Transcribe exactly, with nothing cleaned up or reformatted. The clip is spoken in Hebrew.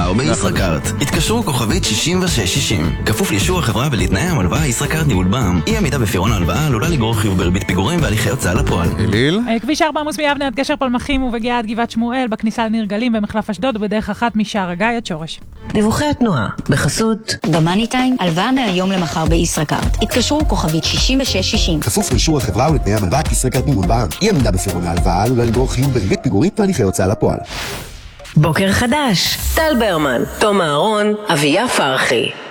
או בישראכרט. התקשרו כוכבית שישים ושש שישים. כפוף לאישור החברה ולתנאי ההלוואה ישראכרט ניהול בע"מ. אי עמידה בפירעון ההלוואה עלולה לגרור חיוב בריבית פיגורים והליכי הוצאה לפועל. אליל? כביש ארבע עמוס מיבנה עד גשר פלמחים ובגיעה עד גבעת שמואל, בכניסה לניר גלים במחלף אשדוד ובדרך אחת משער הגיא עד שורש. דיווחי התנועה בחסות במאני טיים, הלוואה מהיום למחר בישראכרט. התקשרו כוכבית שישים ושש שישים. כפוף לאישור החברה ולתנאי ההלוואה ישראכרט ניהול בע"מ. אי עמידה בפירעון ההלוואה עלולה לגרור חיוב בריבית פיגורים והליכי הוצאה לפועל. בוקר חדש, טל ברמן, תום אהרון, אביה פרחי.